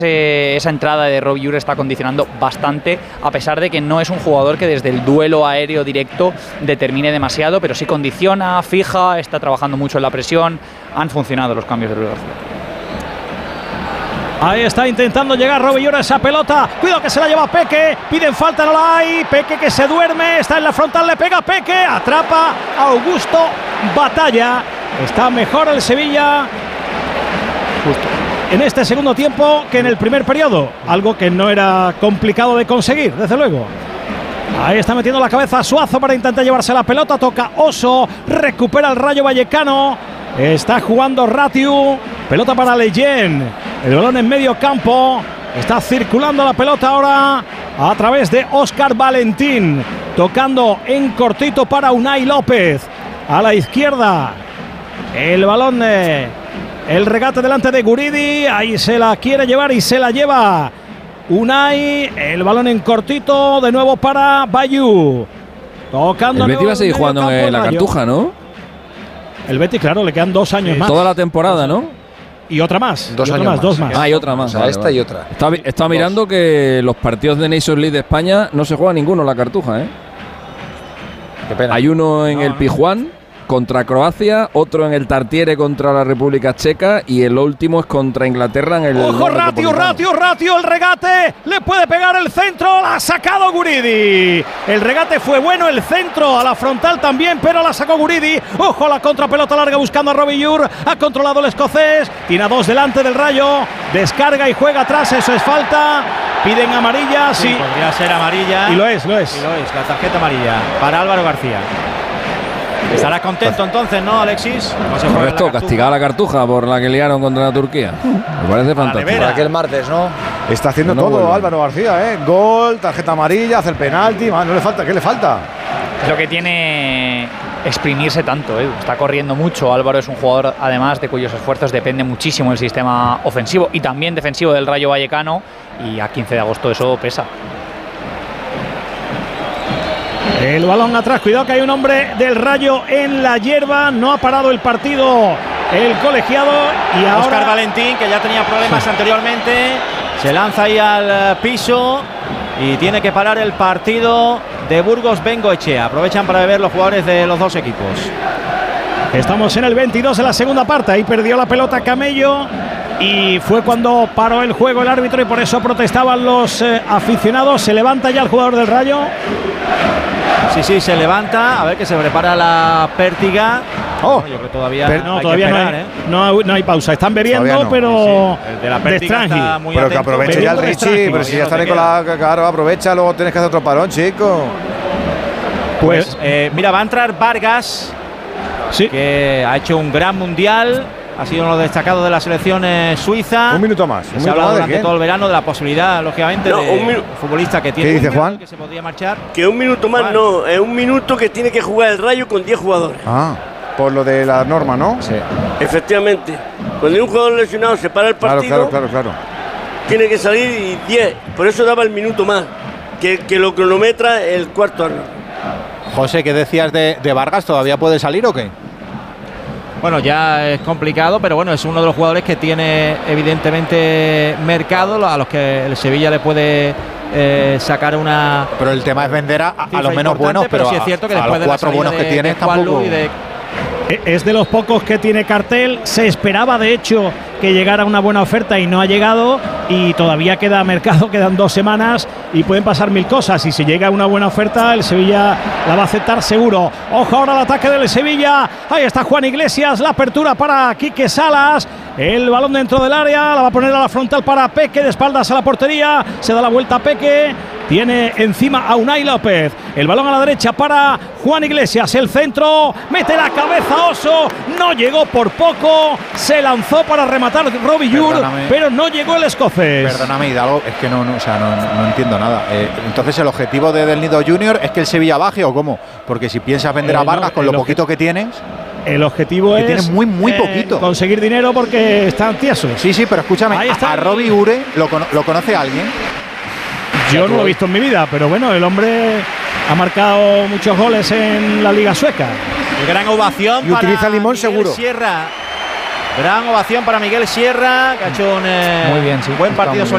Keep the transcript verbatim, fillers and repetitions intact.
Esa entrada de Robbie Ure está condicionando bastante, a pesar de que no es un jugador que desde el duelo aéreo directo determine demasiado, pero sí condiciona, fija, está trabajando mucho en la presión. Han funcionado los cambios de Luis García. Ahí está intentando llegar Robbie Ure a esa pelota. Cuidado que se la lleva Peque. Piden falta, no la hay. Peque que se duerme. Está en la frontal, le pega Peque. Atrapa a Augusto Batalla. Está mejor el Sevilla justo en este segundo tiempo que en el primer periodo. Algo que no era complicado de conseguir, desde luego. Ahí está metiendo la cabeza Suazo para intentar llevarse la pelota. Toca Oso. Recupera el Rayo Vallecano. Está jugando Ratiu. Pelota para Leyen. El balón en medio campo. Está circulando la pelota ahora a través de Óscar Valentín. Tocando en cortito para Unai López. A la izquierda. El balón de... El regate delante de Guridi. Ahí se la quiere llevar y se la lleva Unai. El balón en cortito. De nuevo para Bayu. Tocando. El Betis va a seguir jugando en la Cartuja, ¿no? El Betis, claro, le quedan dos años sí, más. Toda la temporada, ¿no? Y otra más. Dos y años más, más. Dos más. Ah, y otra más. O sea, vale, esta vale. y otra. Está, está mirando que los partidos de Nations League de España no se juega ninguno en la Cartuja, ¿eh? Qué pena. Hay uno en no, el no. Pijuán contra Croacia, otro en el Tartiere contra la República Checa y el último es contra Inglaterra en el... ¡Ojo, Ratiu, Ratiu, Ratiu! El regate, le puede pegar el centro, la ha sacado Guridi. El regate fue bueno, el centro a la frontal también, pero la sacó Guridi. ¡Ojo, la contrapelota larga buscando a Robbie Ure! Ha controlado el escocés, tiene a dos delante del Rayo, descarga y juega atrás, eso es falta. Piden amarilla, sí. sí. Podría ser amarilla. Y lo es, lo es. Y lo es, la tarjeta amarilla para Álvaro García. Estarás contento entonces, ¿no, Alexis? No Correcto, castigada la Cartuja por la que liaron contra la Turquía. Me parece fantástico. Para aquel martes, ¿no? Está haciendo No todo vuelve. Álvaro García, ¿eh? Gol, tarjeta amarilla, hace el penalti. Man, no le falta, ¿qué le falta? Es lo que tiene exprimirse tanto, Edu. Está corriendo mucho. Álvaro es un jugador, además, de cuyos esfuerzos depende muchísimo el sistema ofensivo y también defensivo del Rayo Vallecano. Y a quince de agosto eso pesa. El balón atrás, cuidado que hay un hombre del Rayo en la hierba. No ha parado el partido el colegiado. Y ahora Óscar Valentín, que ya tenía problemas anteriormente, se lanza ahí al piso y tiene que parar el partido de Burgos Bengoechea. Aprovechan para beber los jugadores de los dos equipos. Estamos en el veintidós de la segunda parte. Ahí perdió la pelota Camello y fue cuando paró el juego el árbitro y por eso protestaban los eh, aficionados. Se levanta ya el jugador del Rayo. Sí, sí, se levanta. A ver que se prepara la pértiga. Oh, bueno, yo creo que todavía, Pero no, hay todavía que no, esperar, hay, ¿eh? no, hay, no hay pausa. Están bebiendo, no. pero Sí, sí. El de la de pértiga Strangi. está muy Pero que atento. aproveche ya el Bebiendo de Richie, Strangi. pero si ya No está te Nicolás, claro, aprovecha, luego tienes que hacer otro parón, chico. Pues, Pues eh, mira, va a entrar Vargas, sí. que ha hecho un gran mundial. Ha sido uno de los destacados de la selección eh, suiza. Un minuto más. Un Se ha minuto hablado más de durante quién. todo el verano de la posibilidad, lógicamente, No, de un minu- futbolista que tiene ¿Qué dice húngaro, Juan? que se podría marchar. Que un minuto más Vale. no, es un minuto que tiene que jugar el Rayo con diez jugadores. Ah, por lo de la norma, ¿no? Sí. Efectivamente. Cuando hay un jugador lesionado se para el Claro, partido, claro, claro, claro. tiene que salir y diez. Por eso daba el minuto más, que, que lo cronometra el cuarto árbitro. José, ¿qué decías de, de Vargas? ¿Todavía puede salir o qué? Bueno, ya es complicado, pero bueno, es uno de los jugadores que tiene evidentemente mercado, a los que el Sevilla le puede eh, sacar una. Pero el tema es vender a, a cifra los menos importante, buenos, pero, sí es cierto que a, a después los de la cuatro salida buenos que de- tienes de Juan tampoco. Lu y de- Es de los pocos que tiene cartel. Se esperaba, de hecho, que llegara una buena oferta y no ha llegado. Y todavía queda mercado, quedan dos semanas y pueden pasar mil cosas. Y si llega una buena oferta, el Sevilla la va a aceptar seguro. Ojo ahora al ataque del Sevilla. Ahí está Juan Iglesias. La apertura para Quique Salas. El balón dentro del área. La va a poner a la frontal para Peque. De espaldas a la portería. Se da la vuelta a Peque. Tiene encima a Unai López. El balón a la derecha para Juan Iglesias. El centro. Mete la cabeza Oso. No llegó por poco. Se lanzó para rematar Robbie Ure, Perdóname. pero no llegó el escocés. Perdóname, Hidalgo, es que no, no, o sea, no, no- no entiendo nada. Eh, entonces, ¿el objetivo de Del Nido Junior es que el Sevilla baje o cómo? Porque si piensas vender Eh, a Vargas no, con el lo obje- poquito que tienes. El objetivo Que es tiene muy, muy eh, poquito. conseguir dinero porque están tiesos. Sí, sí, pero escúchame, Ahí está a, a el- Robbie Ure lo, cono- lo conoce alguien. Yo no lo he visto en mi vida, pero bueno, el hombre ha marcado muchos goles en la Liga Sueca. Gran ovación Y para utiliza limón Miguel seguro. Sierra. Gran ovación para Miguel Sierra, que ha hecho un eh, Muy bien, sí. buen Está partido muy sobre